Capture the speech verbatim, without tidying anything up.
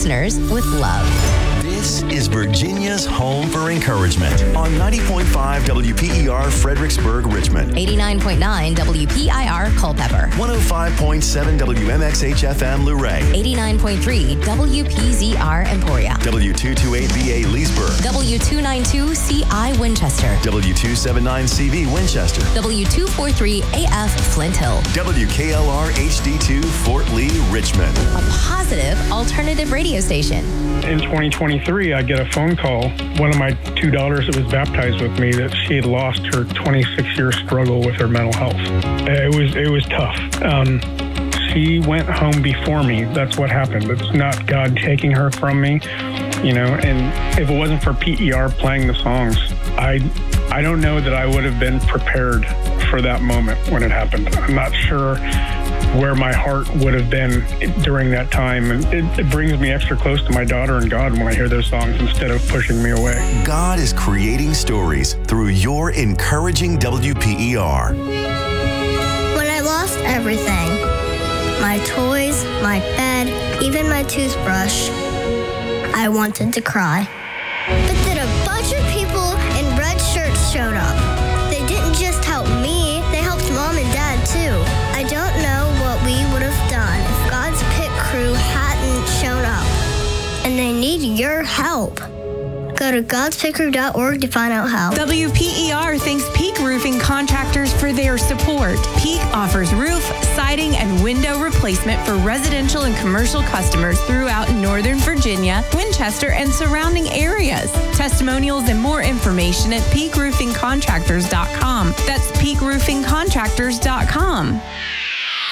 listeners with love. This is Virginia's home for encouragement on ninety point five W P E R Fredericksburg, Richmond. eighty-nine point nine W P I R Culpeper. one oh five point seven W M X H F M Luray. eighty-nine point three W P Z R Emporia. W two twenty-eight B A Leesburg. W two ninety-two C I Winchester. W two seventy-nine C V Winchester. W two forty-three A F Flint Hill. W K L R H D two Fort Lee, Richmond. A positive alternative radio station. In twenty twenty-three, I get a phone call. One of my two daughters that was baptized with me, that she had lost her twenty-six year struggle with her mental health. It was it was tough. Um, she went home before me. That's what happened. It's not God taking her from me, you know. And if it wasn't for P E R playing the songs, I I don't know that I would have been prepared for that moment when it happened. I'm not sure where my heart would have been during that time. And it, it brings me extra close to my daughter and God when I hear those songs instead of pushing me away. God is creating stories through your encouraging W P E R. When I lost everything, my toys, my bed, even my toothbrush, I wanted to cry. But then a bunch of people in red shirts showed up. They didn't just help me, they helped Mom and Dad too. I don't know what we would have done if God's pit crew hadn't shown up. And they need your help. Go to gods pit crew dot org to find out how. W P E R thanks Peak Roofing Contractors for their support. Peak offers roof, siding, and window replacement for residential and commercial customers throughout Northern Virginia, Winchester, and surrounding areas. Testimonials and more information at peak roofing contractors dot com. That's peak roofing contractors dot com.